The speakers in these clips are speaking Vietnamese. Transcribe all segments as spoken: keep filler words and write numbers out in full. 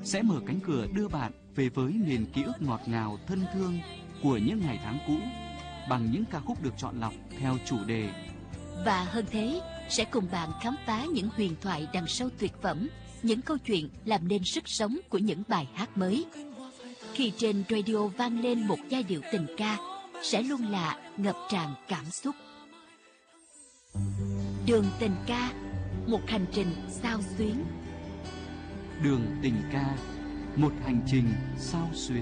sẽ mở cánh cửa đưa bạn về với miền ký ức ngọt ngào thân thương của những ngày tháng cũ bằng những ca khúc được chọn lọc theo chủ đề. Và hơn thế, sẽ cùng bạn khám phá những huyền thoại đằng sau tuyệt phẩm, những câu chuyện làm nên sức sống của những bài hát mới. Khi trên radio vang lên một giai điệu tình ca, sẽ luôn là ngập tràn cảm xúc. Đường tình ca, một hành trình xao xuyến. Đường tình ca, một hành trình xao xuyến.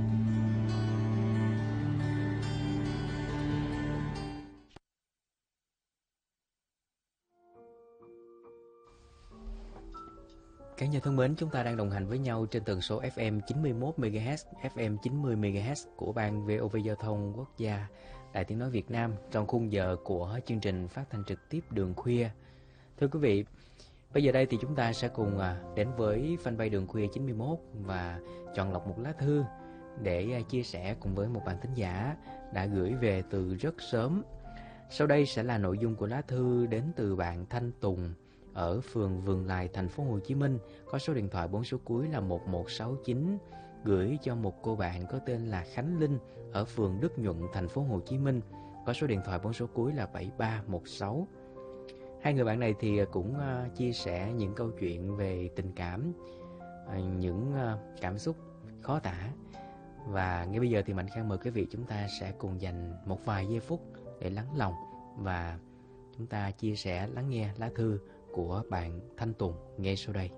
Các nhà thân mến, chúng ta đang đồng hành với nhau trên tần số ép em chín mươi mốt mê ga héc, ép em chín mươi mê ga héc của ban vê o vê Giao thông Quốc gia, Đài Tiếng nói Việt Nam trong khung giờ của chương trình phát thanh trực tiếp Đường Khuya. Thưa quý vị, bây giờ đây thì chúng ta sẽ cùng đến với fanpage Đường Khuya chín mươi mốt và chọn lọc một lá thư để chia sẻ cùng với một bạn thính giả đã gửi về từ rất sớm. Sau đây sẽ là nội dung của lá thư đến từ bạn Thanh Tùng ở phường Vườn Lài, thành phố Hồ Chí Minh, có số điện thoại bốn số cuối là một một sáu chín, gửi cho một cô bạn có tên là Khánh Linh ở phường Đức Nhuận, thành phố Hồ Chí Minh, có số điện thoại bốn số cuối là bảy ba một sáu. Hai người bạn này thì cũng uh, chia sẻ những câu chuyện về tình cảm, uh, những uh, cảm xúc khó tả. Và ngay bây giờ thì Mạnh Khang mời quý vị chúng ta sẽ cùng dành một vài giây phút để lắng lòng và chúng ta chia sẻ, lắng nghe lá thư của bạn Thanh Tùng ngay sau đây.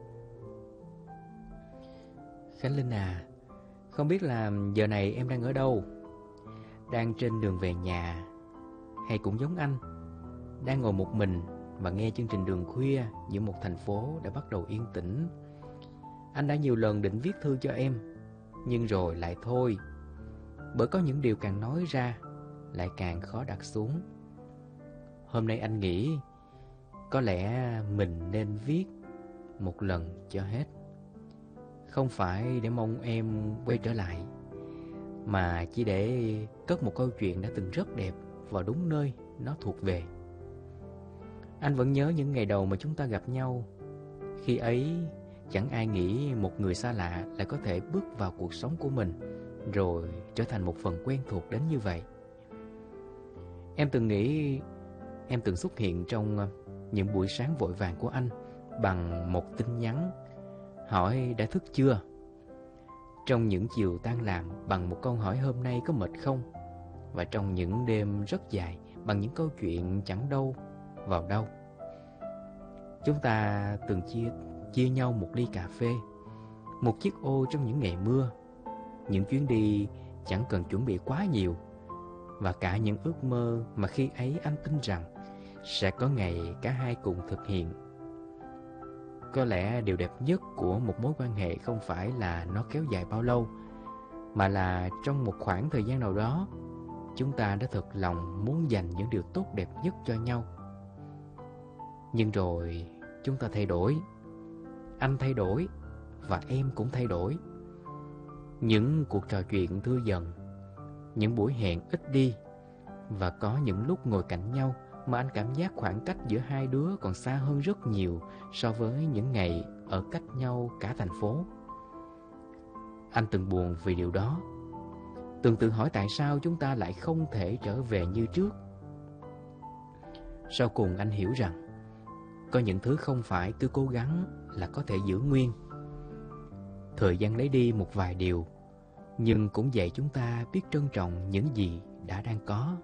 Khánh Linh à, không biết là giờ này em đang ở đâu? Đang trên đường về nhà, hay cũng giống anh, đang ngồi một mình và nghe chương trình Đường Khuya giữa một thành phố đã bắt đầu yên tĩnh. Anh đã nhiều lần định viết thư cho em, nhưng rồi lại thôi, bởi có những điều càng nói ra lại càng khó đặt xuống. Hôm nay anh nghĩ có lẽ mình nên viết một lần cho hết. Không phải để mong em quay trở lại, mà chỉ để cất một câu chuyện đã từng rất đẹp vào đúng nơi nó thuộc về. Anh vẫn nhớ những ngày đầu mà chúng ta gặp nhau. Khi ấy chẳng ai nghĩ một người xa lạ lại có thể bước vào cuộc sống của mình, rồi trở thành một phần quen thuộc đến như vậy. Em từng nghĩ em từng xuất hiện trong những buổi sáng vội vàng của anh bằng một tin nhắn hỏi đã thức chưa, trong những chiều tan làm bằng một câu hỏi hôm nay có mệt không, và trong những đêm rất dài bằng những câu chuyện chẳng đâu vào đâu. Chúng ta từng chia chia nhau một ly cà phê, một chiếc ô trong những ngày mưa, những chuyến đi chẳng cần chuẩn bị quá nhiều, và cả những ước mơ mà khi ấy anh tin rằng sẽ có ngày cả hai cùng thực hiện. Có lẽ điều đẹp nhất của một mối quan hệ không phải là nó kéo dài bao lâu, mà là trong một khoảng thời gian nào đó, chúng ta đã thật lòng muốn dành những điều tốt đẹp nhất cho nhau. Nhưng rồi chúng ta thay đổi. Anh thay đổi và em cũng thay đổi. Những cuộc trò chuyện thưa dần, những buổi hẹn ít đi, và có những lúc ngồi cạnh nhau mà anh cảm giác khoảng cách giữa hai đứa còn xa hơn rất nhiều so với những ngày ở cách nhau cả thành phố. Anh từng buồn vì điều đó, từng tự hỏi tại sao chúng ta lại không thể trở về như trước. Sau cùng anh hiểu rằng có những thứ không phải cứ cố gắng là có thể giữ nguyên. Thời gian lấy đi một vài điều, nhưng cũng dạy chúng ta biết trân trọng những gì đã đang có.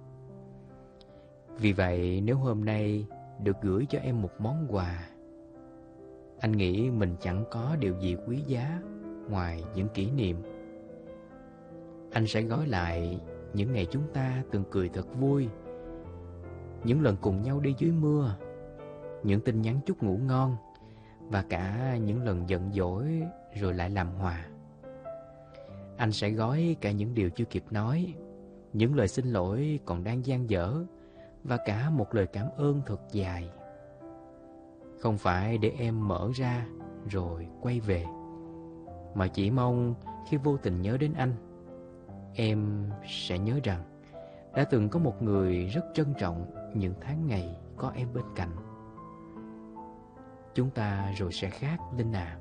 Vì vậy nếu hôm nay được gửi cho em một món quà, anh nghĩ mình chẳng có điều gì quý giá ngoài những kỷ niệm. Anh sẽ gói lại những ngày chúng ta từng cười thật vui, những lần cùng nhau đi dưới mưa, những tin nhắn chúc ngủ ngon, và cả những lần giận dỗi rồi lại làm hòa. Anh sẽ gói cả những điều chưa kịp nói, những lời xin lỗi còn đang dang dở, và cả một lời cảm ơn thật dài. Không phải để em mở ra rồi quay về, mà chỉ mong khi vô tình nhớ đến anh, em sẽ nhớ rằng đã từng có một người rất trân trọng những tháng ngày có em bên cạnh. Chúng ta rồi sẽ khác, Linh à.